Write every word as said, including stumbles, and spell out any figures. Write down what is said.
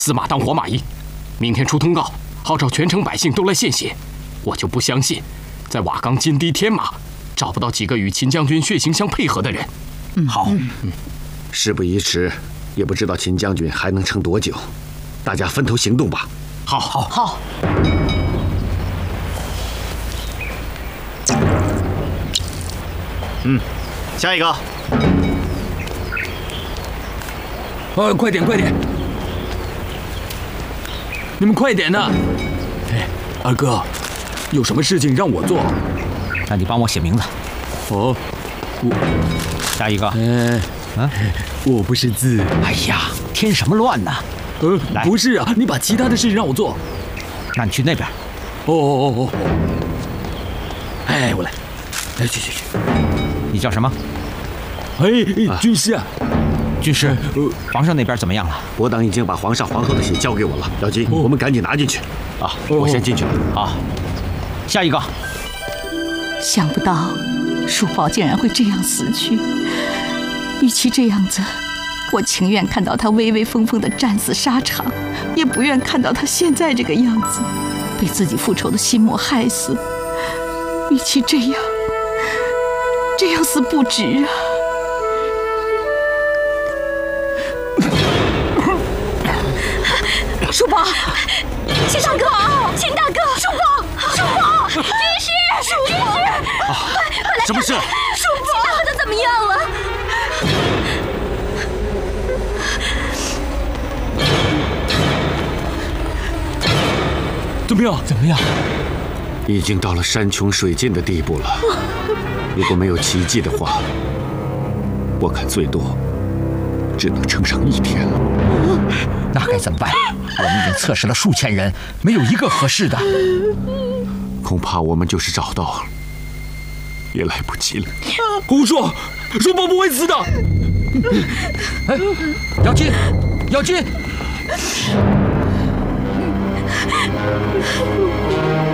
死马当活马医。明天出通告，号召全城百姓都来献血。我就不相信，在瓦岗金堤天马找不到几个与秦将军血型相配合的人。 嗯，好。 嗯，事不宜迟，也不知道秦将军还能撑多久，大家分头行动吧。 好， 好，好。 嗯，下一个。 哦，快点，快点！你们快点呐！哎，二哥，有什么事情让我做？ 那你帮我写名字。 哦， 我下一个。 嗯，啊，我不识字。 哎呀，添什么乱呢？ 呃，不是啊，你把其他的事情让我做。 那你去那边。 哦哦哦哦。哎，我来。哎，去去去。 你叫什么？ 哎，军师啊。 军师，皇上那边怎么样了？ 我党已经把皇上、皇后的血交给我了。姚金，我们赶紧拿进去。啊，我先进去了。 好，下一个。 想不到叔宝竟然会这样死去。与其这样子，我情愿看到他威威风风的战死沙场，也不愿看到他现在这个样子，被自己复仇的心魔害死。与其这样，这样死不值啊！ 叔宝，秦大哥，秦大哥，叔宝，叔宝，军师，叔宝， 啊，什么事？ 叔宝，秦大哥他怎么样了？ 怎么样？ 怎么样？ 已经到了山穷水尽的地步了。如果没有奇迹的话，我看最多只能撑上一天了。 那该怎么办？我们已经测试了数千人，没有一个合适的。 恐怕我们就是找到，也来不及了。 胡说！叔宝不会死的。 哎，姚金，姚金。